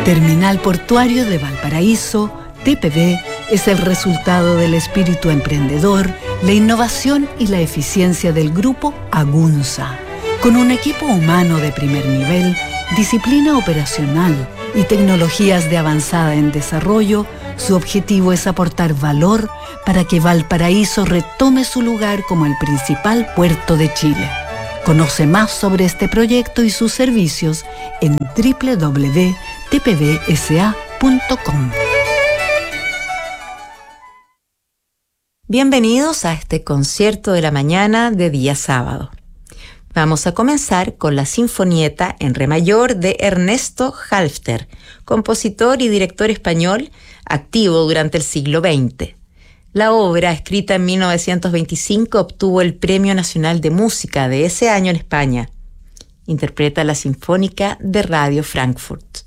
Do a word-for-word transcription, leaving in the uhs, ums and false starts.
Terminal Portuario de Valparaíso, T P V, es el resultado del espíritu emprendedor, la innovación y la eficiencia del grupo Agunza. Con un equipo humano de primer nivel, disciplina operacional y tecnologías de avanzada en desarrollo, su objetivo es aportar valor para que Valparaíso retome su lugar como el principal puerto de Chile. Conoce más sobre este proyecto y sus servicios en doble u doble u doble u punto t p v s a punto com. Bienvenidos a este concierto de la mañana de día sábado. Vamos a comenzar con la Sinfonieta en Re mayor de Ernesto Halffter, compositor y director español activo durante el siglo veinte. La obra, escrita en mil novecientos veinticinco, obtuvo el Premio Nacional de Música de ese año en España. Interpreta la Sinfónica de Radio Frankfurt.